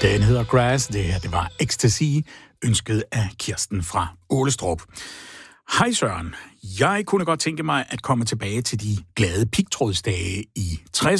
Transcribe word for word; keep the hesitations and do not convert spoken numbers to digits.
Den hedder Grass. Det her, det var Ecstasy, ønsket af Kirsten fra Ålestrup. Hej Søren. Jeg kunne godt tænke mig at komme tilbage til de glade pigtrådsdage i tresserne.